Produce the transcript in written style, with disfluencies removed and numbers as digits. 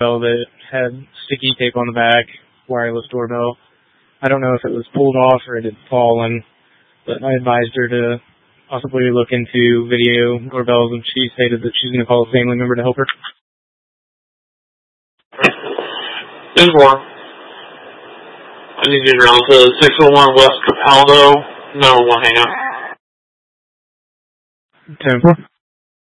doorbell that had sticky tape on the back, wireless doorbell. I don't know if it was pulled off or it had fallen, but I advised her to possibly look into video doorbells, and she stated that she's going to call a family member to help her. There's one. I need you to round to 601 West Capaldo, number 1 hangout. 10-4.